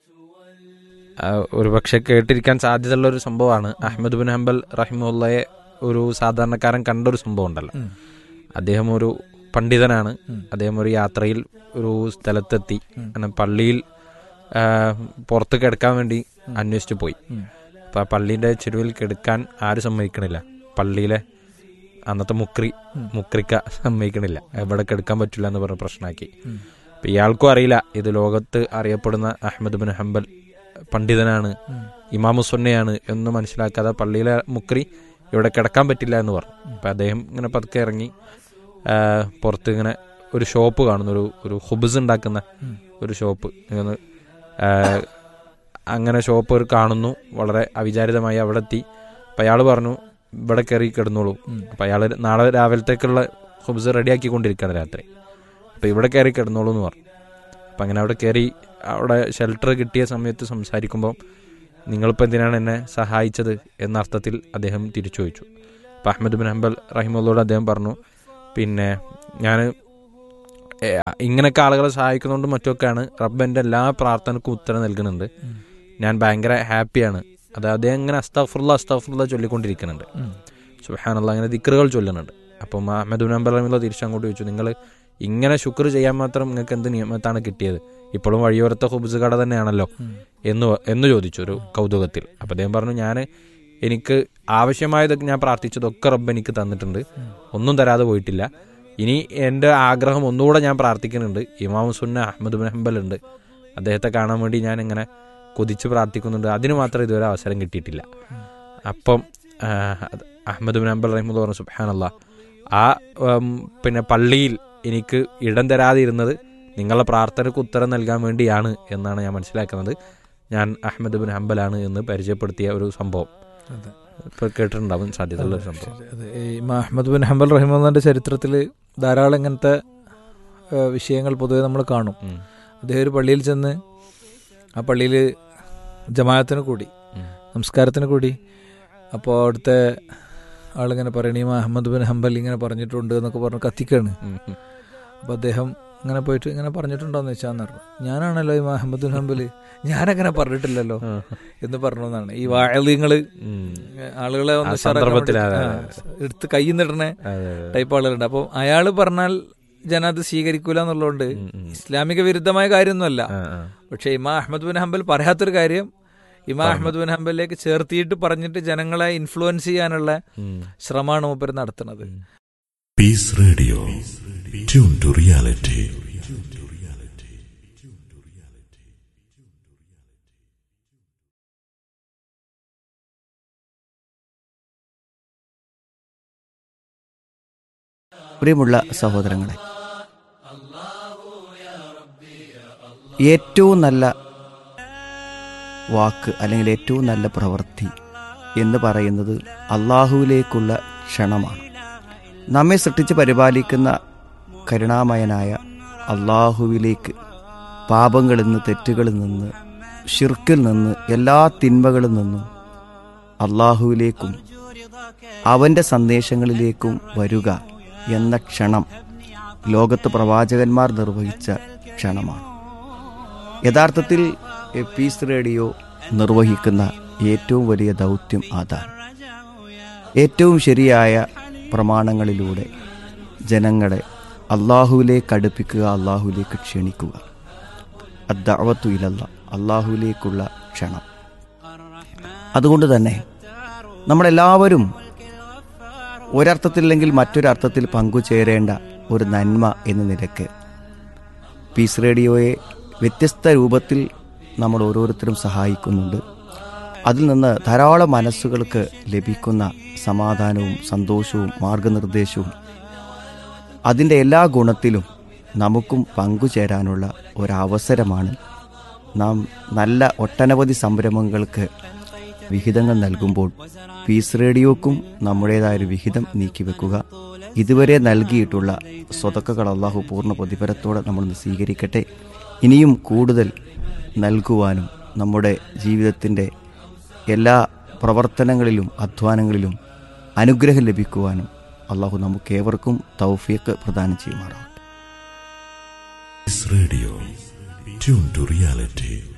ഒരു പക്ഷെ കേട്ടിരിക്കാൻ സാധ്യതയുള്ള ഒരു സംഭവമാണ്. അഹ്മദ് ബിൻ ഹംബൽ റഹിമഹുള്ളയെ ഒരു സാധാരണക്കാരൻ കണ്ടൊരു സംഭവം ഉണ്ടല്ലോ. അദ്ദേഹം ഒരു പണ്ഡിതനാണ്. അദ്ദേഹം ഒരു യാത്രയിൽ ഒരു സ്ഥലത്തെത്തി. പള്ളിയിൽ പുറത്ത് കിടക്കാൻ വേണ്ടി അന്വേഷിച്ചു പോയി. അപ്പം ആ പള്ളീൻ്റെ ചെരുവിൽ കിടക്കാൻ ആരും സമ്മതിക്കണില്ല. പള്ളിയിലെ അന്നത്തെ മുക്രിക്ക സമ്മതിക്കണില്ല. എവിടെ കിടക്കാൻ പറ്റില്ല എന്ന് പറഞ്ഞ പ്രശ്നമാക്കി. അപ്പം ഇയാൾക്കും അറിയില്ല ഇത് ലോകത്ത് അറിയപ്പെടുന്ന അഹ്മദ് ബിൻ ഹംബൽ പണ്ഡിതനാണ്, ഇമാമുസുന്നയാണ് എന്ന് മനസ്സിലാക്കാതെ പള്ളിയിലെ മുക്രി ഇവിടെ കിടക്കാൻ പറ്റില്ല എന്ന് പറഞ്ഞു. അപ്പം അദ്ദേഹം ഇങ്ങനെ പതുക്കെ ഇറങ്ങി പുറത്ത് ഇങ്ങനെ ഒരു ഷോപ്പ് കാണുന്നു, ഒരു ഹുബ്സ് ഉണ്ടാക്കുന്ന ഒരു ഷോപ്പ്. അങ്ങനെ ഷോപ്പ് ഒരു കാണുന്നു. വളരെ അവിചാരിതമായി അവിടെ എത്തി. അപ്പം അയാൾ പറഞ്ഞു ഇവിടെ കയറി കിടന്നോളൂ. അപ്പം അയാൾ നാളെ രാവിലത്തേക്കുള്ള ഹുബ്സ് റെഡിയാക്കിക്കൊണ്ടിരിക്കുകയാണ് രാത്രി. അപ്പം ഇവിടെ കയറി കിടന്നോളൂ എന്ന് പറഞ്ഞു. അപ്പം അങ്ങനെ അവിടെ കയറി അവിടെ ഷെൽട്ടർ കിട്ടിയ സമയത്ത് സംസാരിക്കുമ്പോൾ നിങ്ങളിപ്പോൾ എന്തിനാണ് എന്നെ സഹായിച്ചത് എന്ന അർത്ഥത്തിൽ അദ്ദേഹം തിരിച്ചു ചോദിച്ചു. അപ്പം അഹ്മദ് ബിൻ ഹംബൽ റഹിമഹുള്ളയോട് അദ്ദേഹം പറഞ്ഞു, പിന്നെ ഞാൻ ഇങ്ങനെയൊക്കെ ആളുകളെ സഹായിക്കുന്നതുകൊണ്ട് മറ്റൊക്കെയാണ് റബ്ബ് എൻ്റെ എല്ലാ പ്രാർത്ഥനക്കും ഉത്തരം നൽകുന്നുണ്ട്. ഞാൻ ഭയങ്കര ഹാപ്പിയാണ്. അത് അദ്ദേഹം ഇങ്ങനെ അസ്തഗ്ഫിറുല്ലാഹ് ചൊല്ലിക്കൊണ്ടിരിക്കുന്നുണ്ട്. സുബ്ഹാനല്ലാഹ് അങ്ങനെ ദിക്റുകൾ ചൊല്ലുന്നുണ്ട്. അപ്പം അഹ്മദ് ബിൻ ഹംബൽ റഹിമഹുള്ള തിരിച്ചങ്ങോട്ട് ചോദിച്ചു, നിങ്ങൾ ഇങ്ങനെ ശുക്ർ ചെയ്യാൻ മാത്രം നിങ്ങൾക്ക് എന്ത് നിയമത്താണ് കിട്ടിയത്? ഇപ്പോഴും വഴിയോരത്തെ ഹുബ്സ് കട തന്നെയാണല്ലോ എന്ന് ചോദിച്ചു ഒരു കൗതുകത്തിൽ. അപ്പം അദ്ദേഹം പറഞ്ഞു, എനിക്ക് ആവശ്യമായതൊക്കെ ഞാൻ പ്രാർത്ഥിച്ചതൊക്കെ റബ്ബ് എനിക്ക് തന്നിട്ടുണ്ട്, ഒന്നും തരാതെ പോയിട്ടില്ല. ഇനി എൻ്റെ ആഗ്രഹം ഒന്നുകൂടെ ഞാൻ പ്രാർത്ഥിക്കുന്നുണ്ട്. ഇമാം സുന്ന അഹ്മദ് ബിൻ ഹംബൽ ഉണ്ട്, അദ്ദേഹത്തെ കാണാൻ വേണ്ടി ഞാൻ ഇങ്ങനെ കൊതിച്ച് പ്രാർത്ഥിക്കുന്നുണ്ട്. അതിന് മാത്രം ഇതുവരെ അവസരം കിട്ടിയിട്ടില്ല. അപ്പം അഹ്മദ് ബിൻ ഹംബൽ റഹിമഹുല്ലാഹ് പറഞ്ഞു, സുബ്ഹാനല്ലാഹ്, ആ പിന്നെ പള്ളിയിൽ എനിക്ക് ഇടം തരാതെ ഇരുന്നത് നിങ്ങളുടെ പ്രാർത്ഥനയ്ക്ക് ഉത്തരം നൽകാൻ വേണ്ടിയാണ് എന്നാണ് ഞാൻ മനസ്സിലാക്കുന്നത്. ഞാൻ അഹ്മദ് ബിൻ ഹംബലാണ് എന്ന് പരിചയപ്പെടുത്തിയ ഒരു സംഭവം ഇപ്പോൾ കേട്ടിട്ടുണ്ടാവും സാധ്യതയുള്ള ഒരു സംഭവം. അഹ്മദ് ബിൻ ഹംബൽ റഹിമഹുള്ളാന്റെ ചരിത്രത്തിൽ ധാരാളം ഇങ്ങനത്തെ വിഷയങ്ങൾ പൊതുവെ നമ്മൾ കാണും. അദ്ദേഹം ഒരു പള്ളിയിൽ ചെന്ന് ആ പള്ളിയിൽ ജമാഅത്തിന് കൂടി, നമസ്കാരത്തിന് കൂടി. അപ്പോൾ അവിടുത്തെ ആളിങ്ങനെ പറയണ അഹ്മദ് ബിൻ ഹംബൽ ഇങ്ങനെ പറഞ്ഞിട്ടുണ്ട് എന്നൊക്കെ പറഞ്ഞ് കത്തിക്കാണ്. അപ്പോൾ അദ്ദേഹം ഇങ്ങനെ പോയിട്ട് ഇങ്ങനെ പറഞ്ഞിട്ടുണ്ടോയെന്ന് വെച്ചാൽ പറഞ്ഞു, ഞാനാണല്ലോ ഈ അഹ്മദ് ബിൻ ഹംബൽ, ഞാനങ്ങനെ പറഞ്ഞിട്ടില്ലല്ലോ എന്ന് പറഞ്ഞു എന്നാണ്. ഈ വാഴലിങ്ങൾ ആളുകളെ എടുത്ത് കയ്യിൽ നിന്നിടണ ടൈപ്പ് ആളുകളുണ്ട്. അപ്പോൾ അയാൾ പറഞ്ഞാൽ ജനം അത് സ്വീകരിക്കൂല എന്നുള്ളതുകൊണ്ട് ഇസ്ലാമിക വിരുദ്ധമായ കാര്യമൊന്നുമല്ല. പക്ഷെ ഇമാം അഹ്മദ് ബിൻ ഹംബൽ പറയാത്തൊരു കാര്യം ഇമാം അഹ്മദ് ബിൻ ഹംബലിലേക്ക് ചേർത്തിയിട്ട് പറഞ്ഞിട്ട് ജനങ്ങളെ ഇൻഫ്ലുവൻസ് ചെയ്യാനുള്ള ശ്രമമാണ് മൂപ്പർ നടത്തുന്നത്. Piece radio, tune to reality. പ്രിയമുള്ള സഹോദരങ്ങളെ, ഏറ്റവും നല്ല വാക്ക് അല്ലെങ്കിൽ ഏറ്റവും നല്ല പ്രവൃത്തി എന്ന് പറയുന്നത് അള്ളാഹുവിലേക്കുള്ള ക്ഷണമാണ്. നമ്മെ സൃഷ്ടിച്ച് പരിപാലിക്കുന്ന കരുണാമയനായ അള്ളാഹുവിലേക്ക് പാപങ്ങളിൽ നിന്ന്, തെറ്റുകളിൽ നിന്ന്, ശിർക്കിൽ നിന്ന്, എല്ലാ തിന്മകളിൽ നിന്നും അള്ളാഹുവിലേക്കും അവൻ്റെ സന്ദേശങ്ങളിലേക്കും വരിക എന്ന ക്ഷണം ലോകത്ത് പ്രവാചകന്മാർ നിർവഹിച്ച ക്ഷണമാണ്. യഥാർത്ഥത്തിൽ പീസ് റേഡിയോ നിർവഹിക്കുന്ന ഏറ്റവും വലിയ ദൗത്യം അതാണ്. ഏറ്റവും ശരിയായ പ്രമാണങ്ങളിലൂടെ ജനങ്ങളെ അള്ളാഹുവിലേക്ക് അടുപ്പിക്കുക, അള്ളാഹുവിലേക്ക് ക്ഷണിക്കുക. അദ്ദഅവത്തു ഇലല്ലാഹ്, അള്ളാഹുവിലേക്കുള്ള ക്ഷണം. അതുകൊണ്ട് തന്നെ നമ്മളെല്ലാവരും ഒരർത്ഥത്തില്ലെങ്കിൽ മറ്റൊരർത്ഥത്തിൽ പങ്കുചേരേണ്ട ഒരു നന്മ എന്ന നിലയ്ക്ക് പീസ് റേഡിയോയെ വ്യത്യസ്ത രൂപത്തിൽ നമ്മൾ ഓരോരുത്തരും സഹായിക്കുന്നുണ്ട്. അതിൽ നിന്ന് ധാരാളം മനസ്സുകൾക്ക് ലഭിക്കുന്ന സമാധാനവും സന്തോഷവും മാർഗനിർദ്ദേശവും അതിൻ്റെ എല്ലാ ഗുണത്തിലും നമുക്കും പങ്കുചേരാനുള്ള ഒരവസരമാണ്. നാം നല്ല ഒട്ടനവധി സംരംഭങ്ങൾക്ക് വിഹിതങ്ങൾ നൽകുമ്പോൾ പീസ് റേഡിയോക്കും നമ്മുടേതായൊരു വിഹിതം നീക്കിവെക്കുക. ഇതുവരെ നൽകിയിട്ടുള്ള സ്വതക്കകൾ അള്ളാഹു പൂർണ്ണ പ്രതിഫലത്തോടെ നമ്മൾ സ്വീകരിക്കട്ടെ. ഇനിയും കൂടുതൽ നൽകുവാനും നമ്മുടെ ജീവിതത്തിൻ്റെ എല്ലാ പ്രവർത്തനങ്ങളിലും അധ്വാനങ്ങളിലും അനുഗ്രഹം ലഭിക്കുവാനും അള്ളാഹു നമുക്കേവർക്കും തൗഫീഖ് പ്രദാനം ചെയ്യുമാറാവട്ടെ. Radio, tune to reality.